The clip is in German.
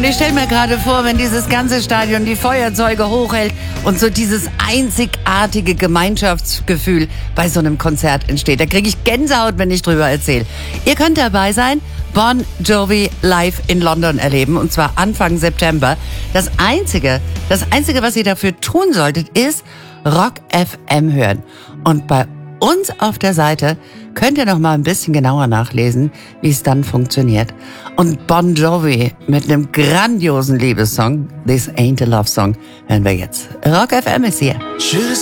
Ich stelle mir gerade vor, wenn dieses ganze Stadion die Feuerzeuge hochhält und so dieses einzigartige Gemeinschaftsgefühl bei so einem Konzert entsteht. Da kriege ich Gänsehaut, wenn ich drüber erzähle. Ihr könnt dabei sein, Bon Jovi live in London erleben, und zwar Anfang September. Das Einzige, was ihr dafür tun solltet, ist Rock FM hören. Und bei uns auf der Seite könnt ihr noch mal ein bisschen genauer nachlesen, wie es dann funktioniert. Und Bon Jovi mit einem grandiosen Liebessong, This Ain't a Love Song, hören wir jetzt. Rock FM ist hier.